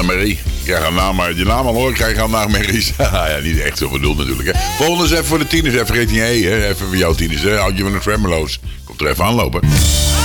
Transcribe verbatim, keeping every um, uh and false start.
Annemarie. Ik krijg een naam, maar je naam al hoor, ik krijg al nachtmerries. Ja, niet echt zo bedoeld natuurlijk. Hè. Volgende is even voor de tieners. Even vergeet niet, hè. Even voor jouw tieners. Hè. Houd je van de Tremolo's. Komt er even aanlopen.